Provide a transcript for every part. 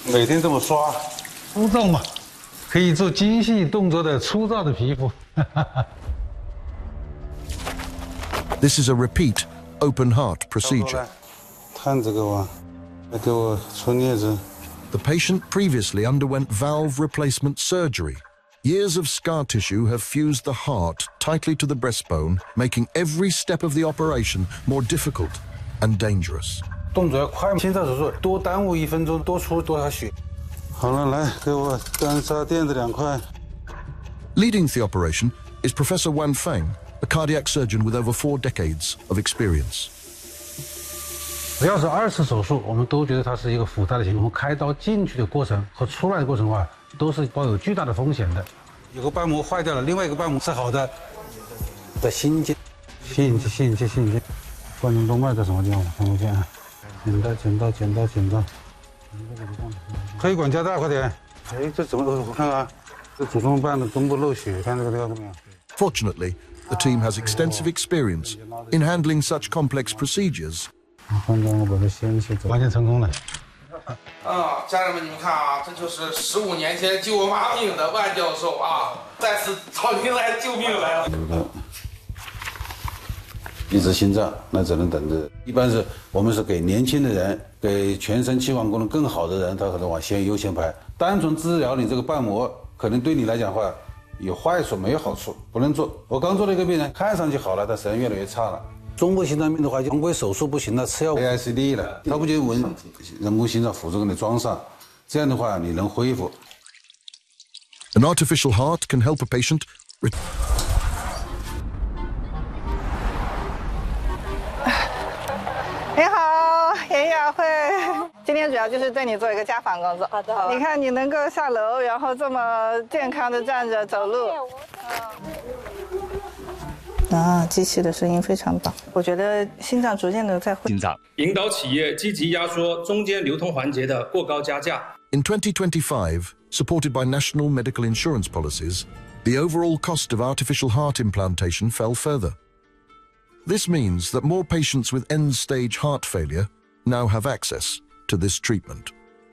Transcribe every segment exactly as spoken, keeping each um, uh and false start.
每天这么刷， 粗糙嘛，可以做精细动作的粗糙的皮肤。 This is a repeat open heart procedure. 看这个吧，来给我出镊子。 The patient previously underwent valve replacement surgery. Years of scar tissue have fused the heart tightly to the breastbone, making every step of the operation more difficult and dangerous. 动作要快，心脏手术多耽误一分钟，多出多少血。好了，来给我干沙垫子两块。 Leading the operation is Professor Wan Feng, a cardiac surgeon with over four decades of experience. 只要是二次手术，我们都觉得它是一个复杂的情况。我们开刀进去的过程和出来的过程的话，都是抱有巨大的风险的。 有个瓣膜坏掉了，另外一个瓣膜是好的。在心肌，心肌，心肌，心肌，冠状动脉在什么地方？看不见。剪刀，剪刀，剪刀，剪刀。可以管加大，快点。哎，这怎么？我看看，这主动瓣的中部漏血，看这个地方没有？ Fortunately, the team has extensive experience in handling such complex procedures. 完全成功了。 啊，家人们，你们看啊，这就是十五年前救我妈命的万教授啊，再次找您来救命来了。 移植心脏，那只能等着。一般是我们是给年轻的人，给全身气管功能更好的人，他可能往先优先排。单纯治疗你这个瓣膜，可能对你来讲的话有坏处，没有好处，不能做。我刚做了一个病人，看上去好了，但实际上越来越差了。 中国心脏病的话，常规手术不行了，吃药 A I C D 了，他不就纹人工心脏辅助给你装上，这样的话你能恢复。 An artificial heart can help a patient. 你好，严雅慧，今天主要就是对你做一个家访工作。好的，好的。你看你能够下楼，然后这么健康的站着走路。啊，机器的声音非常棒，我觉得心脏逐渐的在恢复。 心脏引导企业积极压缩中间流通环节的过高加价。 In twenty twenty-five, supported by national medical insurance policies, the overall cost of artificial heart implantation fell further. This means that more patients with end-stage heart failure now have access to this treatment.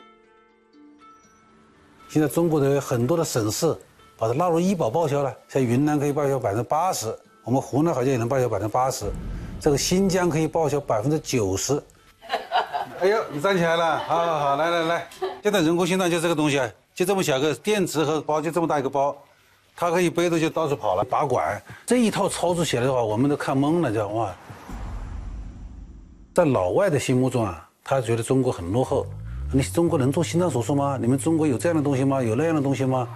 现在中国的很多的省市把它纳入医保报销了，像云南可以报销百分之八十。 我们湖南好像也能报销百分之八十，这个新疆可以报销百分之九十。哎呦，你站起来了，好好好，来来来，现在人工心脏就这个东西啊，就这么小个电池和包，就这么大一个包，它可以背着就到处跑了，拔管。这一套操作起来的话，我们都看懵了，叫哇！在老外的心目中啊，他觉得中国很落后。你中国能做心脏手术吗？你们中国有这样的东西吗？有那样的东西吗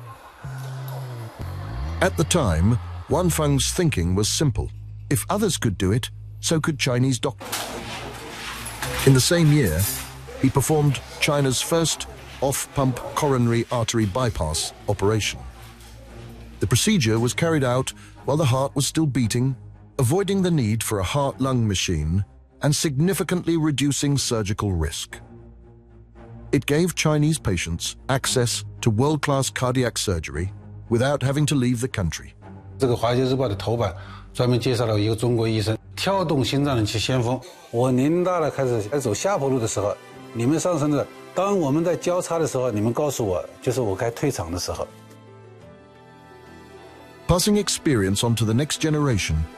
？At the time. Wan Feng's thinking was simple. If others could do it, so could Chinese doctors. In the same year, he performed China's first off-pump coronary artery bypass operation. The procedure was carried out while the heart was still beating, avoiding the need for a heart-lung machine and significantly reducing surgical risk. It gave Chinese patients access to world-class cardiac surgery without having to leave the country. 这个《华尔街日报》的头版专门介绍了一个中国医生跳动心脏的去先锋。我年龄大了，开始开始走下坡路的时候，你们上升的，当我们在交叉的时候，你们告诉我，就是我该退场的时候。 Passing experience on to the next generation